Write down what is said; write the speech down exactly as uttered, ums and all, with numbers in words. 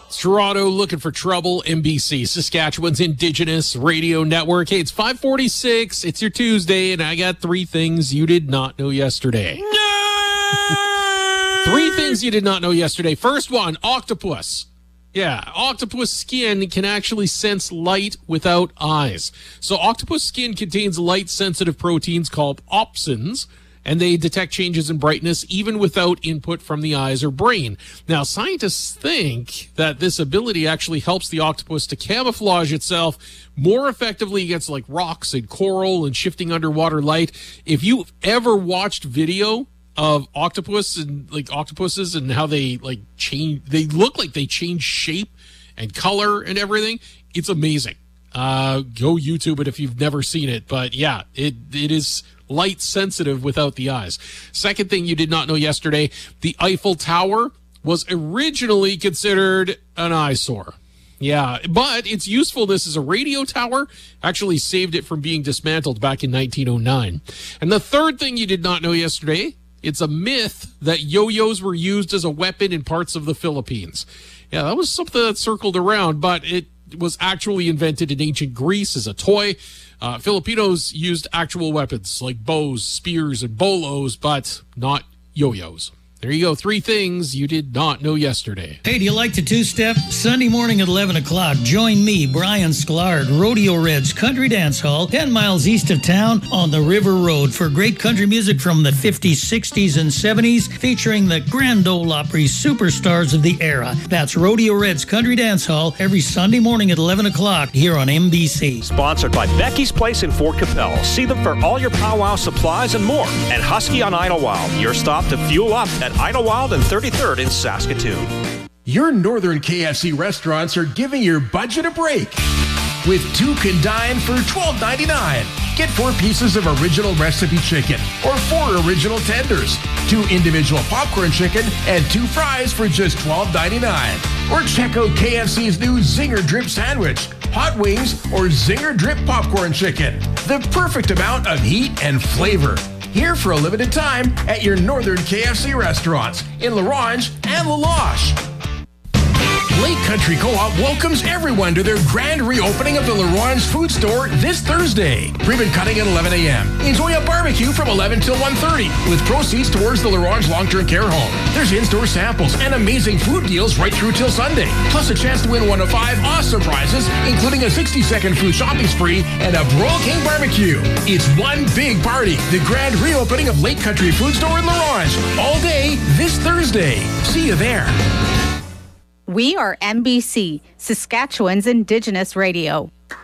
Toronto looking for trouble. M B C, Saskatchewan's Indigenous Radio Network. Hey, it's five forty-six. It's your Tuesday, and I got three things you did not know yesterday. Three things you did not know yesterday. First one, octopus. Yeah, octopus skin can actually sense light without eyes. So octopus skin contains light-sensitive proteins called opsins, and they detect changes in brightness even without input from the eyes or brain. Now, scientists think that this ability actually helps the octopus to camouflage itself more effectively against like rocks and coral and shifting underwater light. If you've ever watched video of octopus and like octopuses and how they like change, they look like they change shape and color and everything. It's amazing. Uh, go YouTube it if you've never seen it. But yeah, it it is light sensitive without the eyes. Second thing you did not know yesterday, the Eiffel Tower was originally considered an eyesore. Yeah, but its usefulness as a radio tower actually saved it from being dismantled back in nineteen oh nine. And the third thing you did not know yesterday, it's a myth that yo-yos were used as a weapon in parts of the Philippines. Yeah, that was something that circled around, but it was actually invented in ancient Greece as a toy. Uh, Filipinos used actual weapons like bows, spears, and bolos, but not yo-yos. There you go. Three things you did not know yesterday. Hey, do you like to two-step? Sunday morning at eleven o'clock, join me, Brian Sklar, Rodeo Reds Country Dance Hall, ten miles east of town on the River Road for great country music from the fifties, sixties, and seventies, featuring the Grand Ole Opry superstars of the era. That's Rodeo Reds Country Dance Hall every Sunday morning at eleven o'clock here on M B C. Sponsored by Becky's Place in Fort Capel. See them for all your powwow supplies and more. And Husky on Idlewild, your stop to fuel up at Idlewild and thirty-third in Saskatoon. Your Northern K F C restaurants are giving your budget a break. With two can dine for twelve ninety-nine. Get four pieces of original recipe chicken or four original tenders, two individual popcorn chicken, and two fries for just twelve ninety-nine. Or check out K F C's new Zinger Drip Sandwich, hot wings, or Zinger Drip Popcorn Chicken. The perfect amount of heat and flavor. Here for a limited time at your Northern K F C restaurants in La Ronge and La Loche. Lake Country Co-op welcomes everyone to their grand reopening of the La Ronge Food Store this Thursday. Ribbon cutting at eleven a.m. Enjoy a barbecue from eleven till one thirty with proceeds towards the La Ronge Long-Term Care Home. There's in-store samples and amazing food deals right through till Sunday. Plus a chance to win one of five awesome prizes, including a sixty-second food shopping spree and a Broil King barbecue. It's one big party. The grand reopening of Lake Country Food Store in La Ronge. All day this Thursday. See you there. We are M B C, Saskatchewan's Indigenous Radio.